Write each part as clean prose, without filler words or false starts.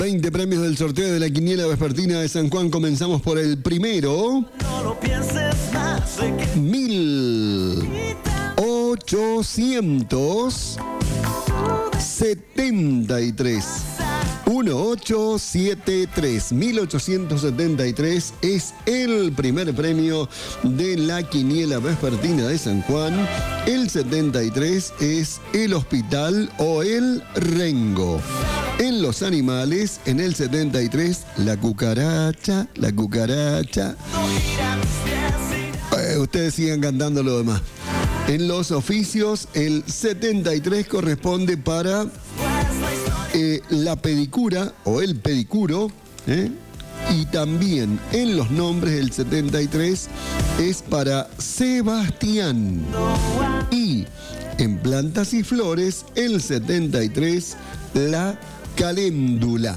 20 premios del sorteo de la quiniela vespertina de San Juan. Comenzamos por el primero. 1873. 1873 es el primer premio de la quiniela vespertina de San Juan. El 73 es el hospital o el rengo. En los animales, en el 73, la cucaracha. Ustedes sigan cantando lo demás. En los oficios, el 73 corresponde para la pedicura o el pedicuro, y también en los nombres el 73 es para Sebastián. Y en plantas y flores el 73 la caléndula.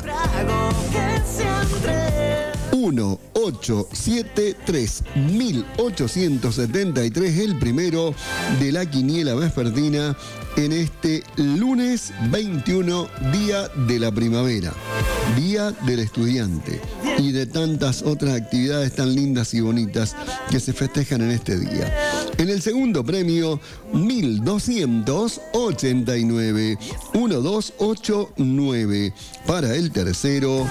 1873 el primero de la quiniela vespertina en este lunes 21, día de la primavera, día del estudiante y de tantas otras actividades tan lindas y bonitas que se festejan en este día. En el segundo premio, 1289. Para el tercero,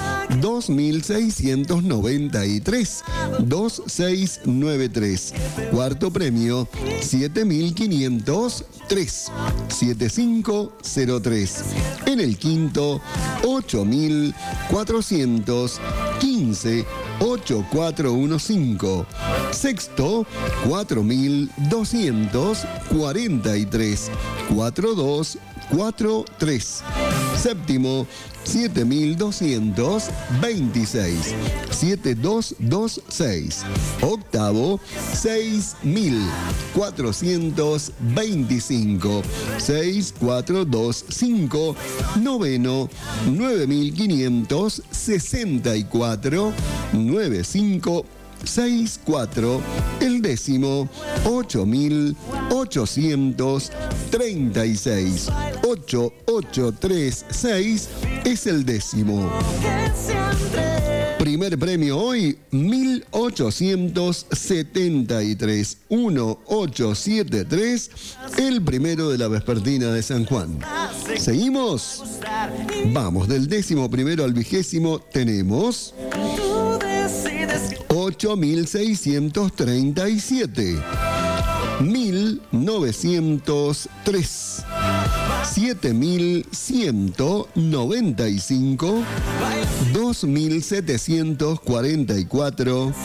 2693. 2693. Cuarto premio, 7503. 7503. En el quinto, 8415. 8415. Sexto, 4243. 4243. Séptimo, 7226. 7226. Octavo, 6425. 6425. Noveno, 9564. 9564. El décimo, 8836. 8836 es el décimo. Primer premio hoy, 1873. 1873, el primero de la vespertina de San Juan. ¿Seguimos? Vamos, del décimo primero al vigésimo tenemos 8637. 1903. 7195. 2744.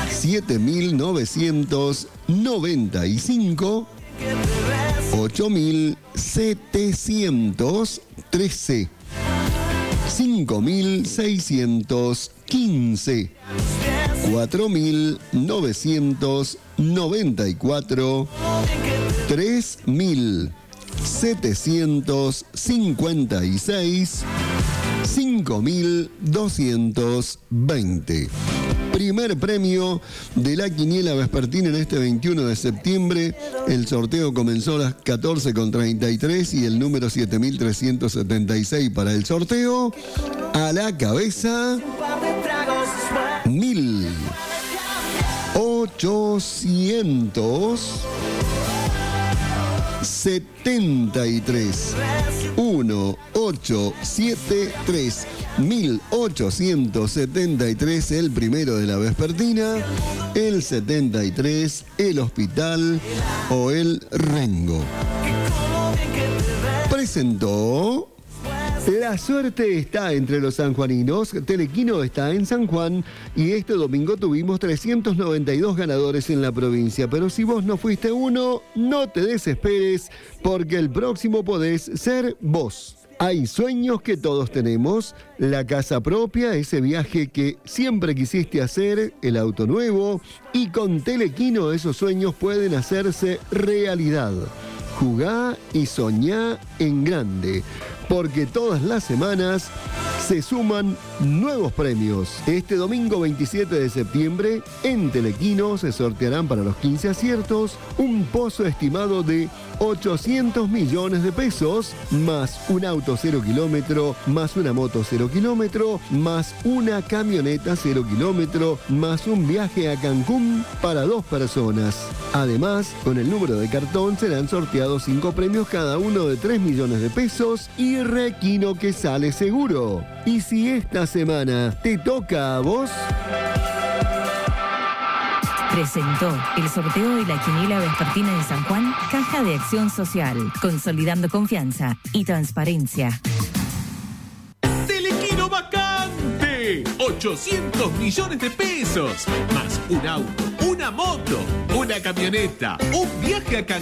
7995. 8713. 5615. 4994. 3756. 5220. Primer premio de la quiniela vespertina en este 21 de septiembre. El sorteo comenzó a las 14:33 y el número 7376 para el sorteo. A la cabeza, 1873. 1873. 1873, el primero de la vespertina. El 73, el hospital o el rengo. Presentó. La suerte está entre los sanjuaninos. Telequino está en San Juan y este domingo tuvimos 392 ganadores en la provincia. Pero si vos no fuiste uno, no te desesperes porque el próximo podés ser vos. Hay sueños que todos tenemos, la casa propia, ese viaje que siempre quisiste hacer, el auto nuevo, y con Telequino esos sueños pueden hacerse realidad. Jugá y soñá en grande, porque todas las semanas se suman nuevos premios. Este domingo 27 de septiembre, en Telequino se sortearán para los 15 aciertos un pozo estimado de 800 millones de pesos, más un auto 0 kilómetro, más una moto 0 kilómetro, más una camioneta 0 kilómetro, más un viaje a Cancún para 2 personas. Además, con el número de cartón serán sorteados 5 premios, cada uno de 3 millones de pesos y Requino que sale seguro. Y si esta semana te toca a vos... Presentó el sorteo de la quiniela vespertina de San Juan, Caja de Acción Social, consolidando confianza y transparencia. ¡Telequino vacante! 800 millones de pesos, más un auto, una moto, una camioneta, un viaje a Cancún.